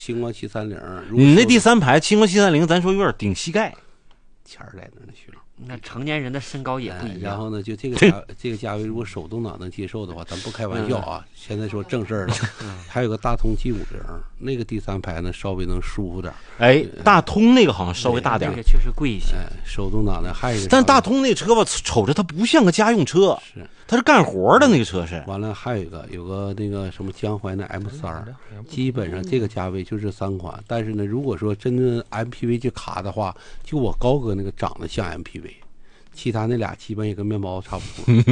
星光730， 你那第3排星光730，咱说有点顶膝盖， 钱在那呢，徐老。 那成年人的身高也不一样。 然后呢，就这个价位，如果手动挡能接受的话，咱不开玩笑啊。现在说正事儿了。还有个大通G50，那个第3排呢稍微能舒服点。 哎，大通那个好像稍微大点， 这个确实贵一些。 手动挡的还有一个， 但大通那车吧，瞅着它不像个家用车， 是它是干活的那个车是。 完了还有个那个什么江淮的 M3，基本上这个价位就这3款。但是呢，如果说真正 MPV 去卡的话，就我高哥那个长得像 MPV。其他那俩基本也跟面包差不多。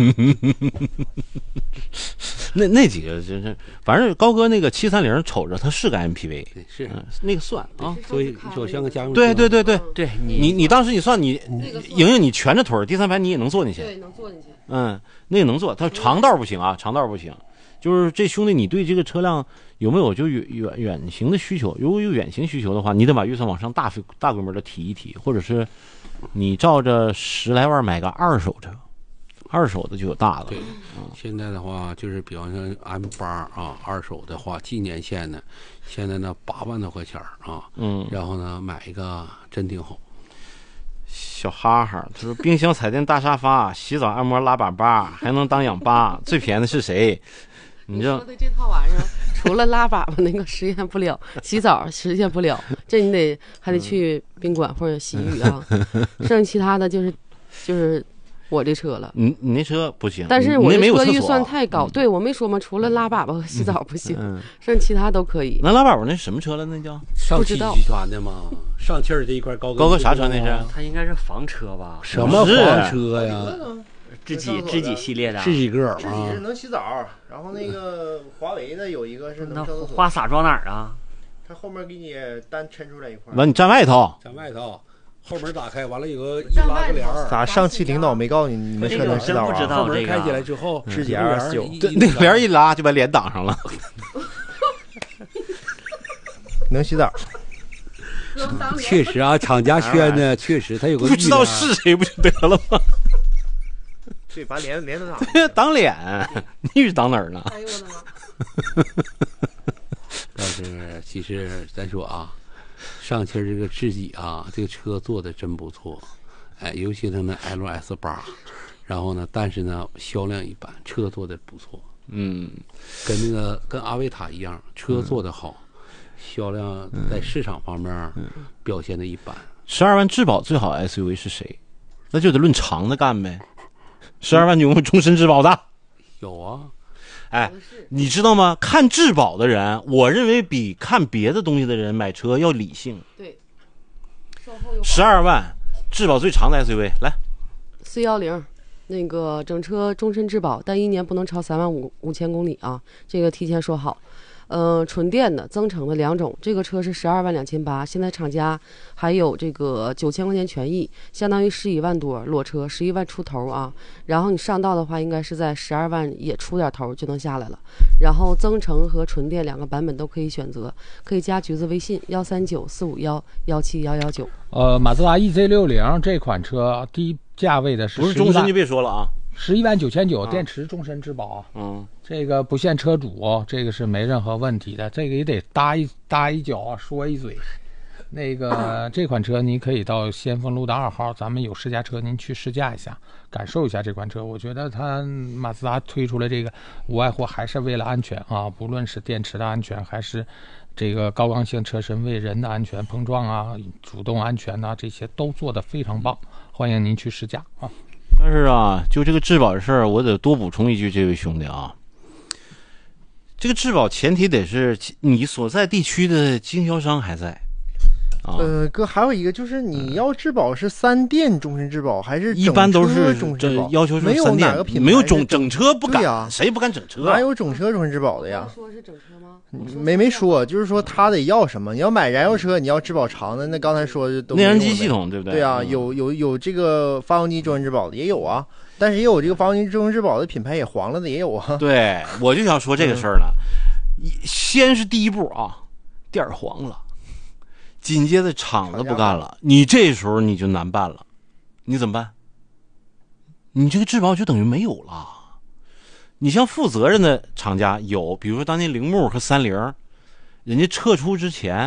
那几个真是，反正高哥那个730瞅着它是个 MPV， 是那个算啊， 所以就像个家用车。 对，你当时你算你莹莹你蜷着腿，第3排你也能坐进去， 对，能坐进去。 那也能坐，它长道不行啊，长道不行。就是这兄弟，你对这个车辆有没有就远行的需求？如果有远行需求的话，你得把预算往上大规模的提一提，或者是你照着10来万买个二手车，二手的就有大的。 对，现在的话就是比方说 M8啊，二手的话，纪年限的，现在呢8万多块钱啊，然后呢买一个真挺好。 小哈哈，他说冰箱、彩电、大沙发、洗澡、按摩、拉粑粑，还能当氧吧？最便宜的是谁？你说的这套玩意儿，除了拉粑粑那个实现不了，洗澡实现不了，这你还得去宾馆或者洗浴啊。剩其他的就是我这车了。 你那车不行， 但是我这车预算太高。对，我没说吗？除了拉粑粑和洗澡不行，剩其他都可以。 那拉粑粑那什么车了？那叫上汽集团的吗？上汽这一块高哥啥车那是？ 它应该是房车吧？ 什么房车呀？ 知己系列的， 知己个知己是能洗澡，然后那个华为的有一个是能上厕所。 花洒装哪儿啊？ 它后面给你单抻出来一块。 完你站外头， 后门打开，完了有个一拉个帘儿。 咋上汽领导没告诉你们车能洗澡啊？ 不知道这个。 开起来之后， 知己 RS9， 那个帘一拉就把脸挡上了。 能洗澡。 确实啊，厂家圈的确实，他有个不知道是谁不就得了吗？ 对，把脸都挡。 挡脸，你是挡哪儿呢？ 哎呦我的妈！ 但是其实咱说啊，上汽这个知己啊，这个车做的真不错，哎，尤其它那 LS8，然后呢，但是呢销量一般，车做的不错，跟阿维塔一样，车做的好，销量在市场方面表现的一般。 12万质保最好 SUV 是谁？那就得论长的干呗。12万有没有终身质保的？ 有啊。 哎，你知道吗？看质保的人，我认为比看别的东西的人买车要理性。 对。 12万质保最长的 SUV 来。 410，那个整车终身质保，但1年不能超3万5千公里啊，这个提前说好。纯电的、增程的2种，这个车是12万2800，现在厂家还有这个9000块钱权益，相当于11万多，裸车11万出头啊。然后你上道的话，应该是在12万也出点头就能下来了。然后增程和纯电2个版本都可以选择，可以加橘子微信13945117119。 马自达 EZ60 这款车低价位的是不是终身就别说了啊。 11万9900，电池终身质保。这个不限车主，这个是没任何问题的。这个也得搭一脚说一嘴。那个这款车你可以到先锋路的2号，咱们有试驾车，您去试驾一下，感受一下这款车。我觉得它马自达推出来这个，无外乎还是为了安全啊，不论是电池的安全，还是这个高刚性车身为人的安全碰撞啊、主动安全啊，这些都做得非常棒。欢迎您去试驾啊。 但是啊，就这个质保的事儿，我得多补充一句，这位兄弟啊，这个质保前提得是你所在地区的经销商还在。 哥，还有一个就是你要质保是3电终身质保还是一般都是这要求是没有 3 哪个品牌没有整车不敢呀？ 谁不敢整车？ 哪有整车终身质保的呀？ 说是整车吗？ 没说，就是说他得要什么？你要买燃油车，你要质保长的，那刚才说的都内燃机系统对不对？ 对啊，有这个发动机终身质保的也有啊，但是也有这个发动机终身质保的品牌也黄了的也有啊。 对，我就想说这个事儿呢，先是第一步啊，店儿黄了。紧接着厂子不干了，你这时候你就难办了，你怎么办？你这个质保就等于没有了。你像负责任的厂家有，比如说当年铃木和30， 人家撤出之前